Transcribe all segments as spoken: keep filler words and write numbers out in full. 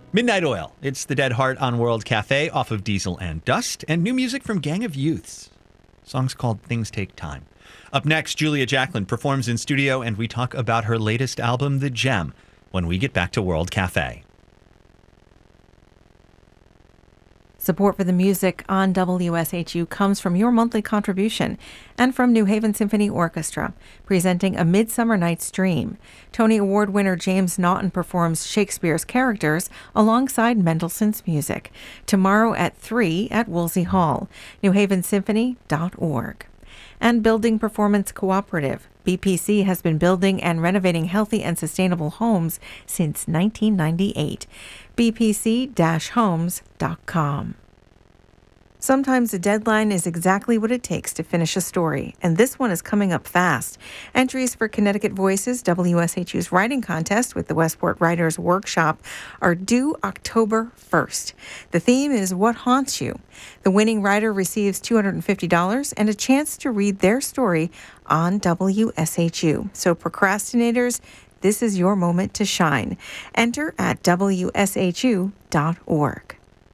Midnight Oil. It's The Dead Heart on World Cafe off of Diesel and Dust, and new music from Gang of Youths. Song's called Things Take Time. Up next, Julia Jacklin performs in studio, and we talk about her latest album, The Gem, when we get back to World Cafe. Support for the music on W S H U comes from your monthly contribution and from New Haven Symphony Orchestra, presenting A Midsummer Night's Dream. Tony Award winner James Naughton performs Shakespeare's characters alongside Mendelssohn's music. Tomorrow at three at Woolsey Hall, new haven symphony dot org. And Building Performance Cooperative. B P C has been building and renovating healthy and sustainable homes since nineteen ninety-eight. B P C dash homes dot com. Sometimes a deadline is exactly what it takes to finish a story, and this one is coming up fast. Entries for Connecticut Voices, W S H U's writing contest with the Westport Writers Workshop, are due October first. The theme is What Haunts You? The winning writer receives two hundred fifty dollars and a chance to read their story on W S H U. So procrastinators, this is your moment to shine. Enter at W S H U dot org.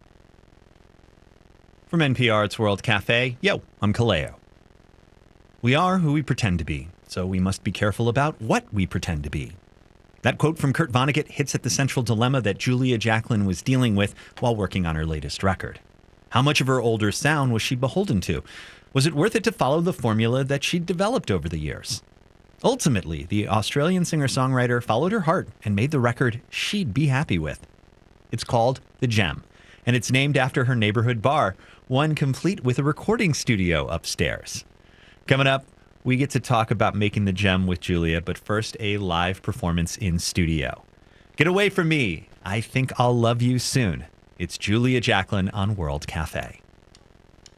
From N P R, it's World Cafe. Yo, I'm Kaleo. We are who we pretend to be, so we must be careful about what we pretend to be. That quote from Kurt Vonnegut hits at the central dilemma that Julia Jacklin was dealing with while working on her latest record. How much of her older sound was she beholden to? Was it worth it to follow the formula that she'd developed over the years? Ultimately, the Australian singer-songwriter followed her heart and made the record she'd be happy with. It's called The Gem, and it's named after her neighborhood bar, one complete with a recording studio upstairs. Coming up, we get to talk about making the gem with Julia, but first, a live performance in studio. Get away from me. I think I'll love you soon. It's Julia Jacklin on World Cafe.